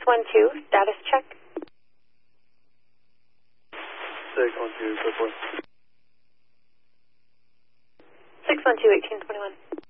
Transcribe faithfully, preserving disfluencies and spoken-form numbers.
one two, status check. six one two, go for it. six one two, eighteen twenty-one.